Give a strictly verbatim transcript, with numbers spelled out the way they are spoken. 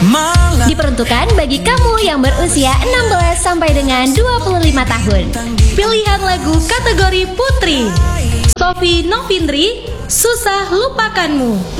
Diperuntukkan bagi kamu yang berusia enam belas sampai dengan dua puluh lima tahun. Pilihan lagu kategori putri: Sofi Novindri, Susah Lupakanmu.